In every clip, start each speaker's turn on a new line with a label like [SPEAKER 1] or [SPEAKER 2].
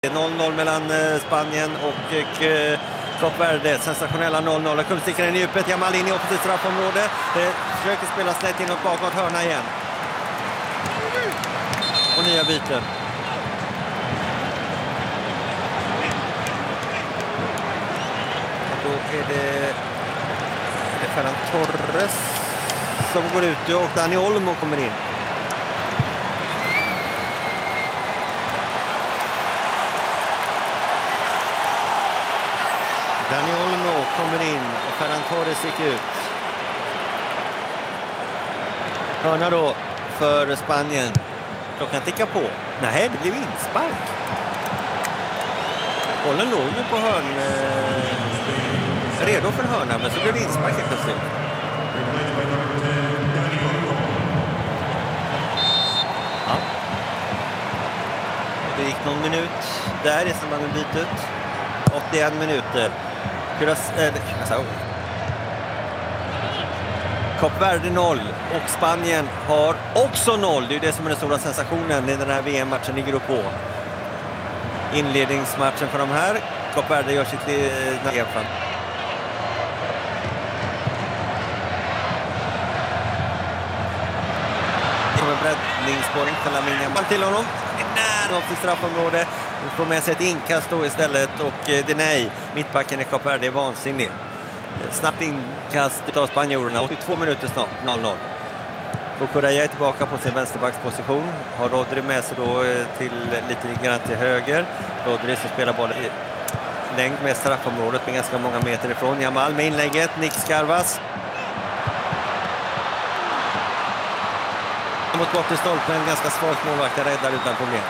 [SPEAKER 1] 0-0 mellan Spanien och Kap Verde. Sensationella 0-0. Kullstickaren i djupet. Jamal in i offensivt straffområde. Försöker spela snett inåt bakåt. Hörna igen. Och nya byten. Och då är det Ferran Torres som går ut och Dani Olmo kommer in. Dani Olmo kommer in och Ferran Torres gick ut. Hörna då för Spanien. Klockan tickar på. Nej, det blev inspark. Bollen låg ju på hörn. Redo för hörna, men så blev det inspark helt plötsligt. Ja. Det gick någon minut där i samband med bytet. 81 minuter. Kap Verde 0 och Spanien har också 0. Det är det som är den stora sensationen i den här VM-matchen i grupp H. Inledningsmatchen för de här. Kap Verde gör sitt EM-fan. Kommer breddningsspåring för Lamine Yamal till honom. Nära av sitt straffområde. Nu får med sig ett inkast då istället och det är nej. Mittbacken i Kap Verde är vansinnig. Snabbt inkast av spanjorerna. 82 minuter snart. 0-0. Cucurella är tillbaka på sin vänsterbacksposition. Har Rodri med sig då till lite grann till höger. Rodri som spelar bollen i längd med straffområdet med ganska många meter ifrån. Jamal med inlägget. Nick Scarvas. Mot bort i stolpen. Ganska svagt målvakt. Räddar utan problem.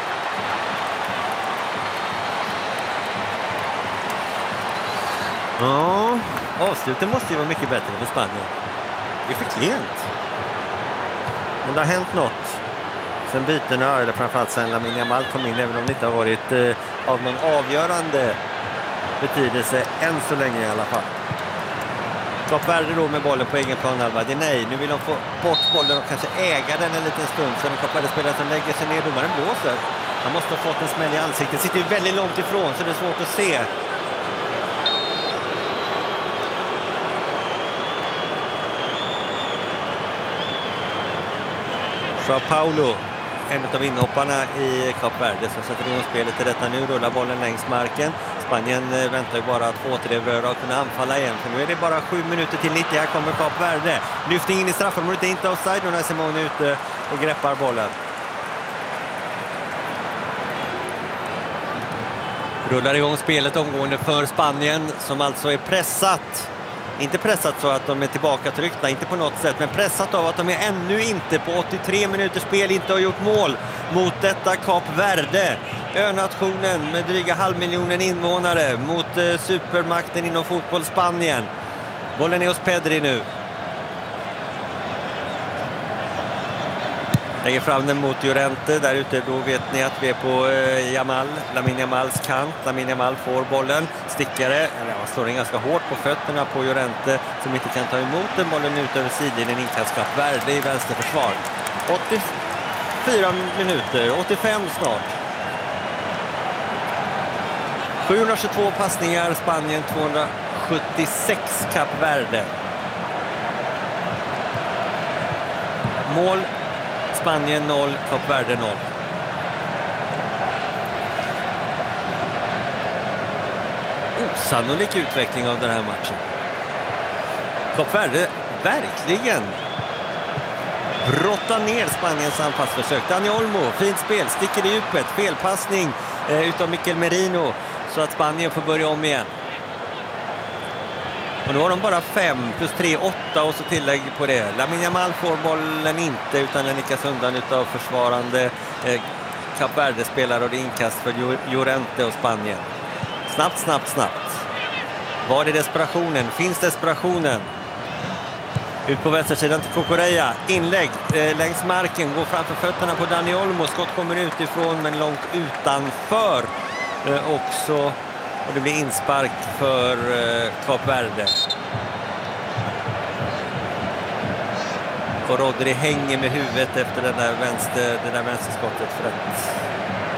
[SPEAKER 1] Ja, avslutet måste ju vara mycket bättre för Spanien. Det är för klent. Men det har hänt något. Sen byterna, eller framförallt sen Lamine Yamal kom in, även om det inte har varit av någon avgörande betydelse än så länge i alla fall. Kap Verde då med bollen på egen planhalva. Det är nej, nu vill de få bort bollen och kanske äga den en liten stund. Sen Kap Verde-spelare som lägger sig ner, domaren blåser. Han måste ha fått en smäll i ansiktet. Sitter ju väldigt långt ifrån så det är svårt att se. João Paulo, en av inhopparna i Kap Verde, som sätter igång spelet till detta nu. Rullar bollen längs marken. Spanien väntar ju bara att få återerövra och kunna anfalla igen. För nu är det bara 7 minuter till 90. Här kommer Kap Verde. Lyftning in i straffområdet, inte offside. Och när Simon är ute och greppar bollen. Rullar igång spelet omgående för Spanien, som alltså är pressat. Inte pressat så att de är tillbaka tryckta, inte på något sätt, men pressat av att de är ännu inte på 83 minuters spel inte har gjort mål mot detta Kap Verde. Önationen med dryga 500 000 invånare mot supermakten inom fotboll Spanien. Bollen är hos Pedri nu. Lägger fram den mot Llorente. Där ute då vet ni att vi är på Lamine Yamals kant. Lamine Yamal får bollen. Stickare, slår den ganska hårt på fötterna på Llorente som inte kan ta emot den. Bollen ut över sidlinjen, inkast Kap Verde i vänsterförsvar. 84 minuter, 85 snart. 722 passningar, Spanien 276 Kap Verde. Mål Spanien 0, Kap Verde 0. Osannolik utveckling av den här matchen. Kap Verde verkligen brottar ner Spaniens anfallsförsök. Dani Olmo, fint spel, sticker i djupet, felpassning utav Mikel Merino så att Spanien får börja om igen. Och nu har de bara 5 plus 3, 8 och så tillägg på det. Lamine Yamal får bollen inte utan den nickas undan utav försvarande Kap Verde-spelare och det inkast för Llorente och Spanien. Snabbt. Var är desperationen? Finns desperationen? Ut på vänstersidan till Cucurella. Inlägg längs marken. Går framför fötterna på Dani Olmo. Skott kommer utifrån men långt utanför också. Och det blir inspark för Kap Verde. Och Rodri hänger med huvudet efter det där vänsterskottet för att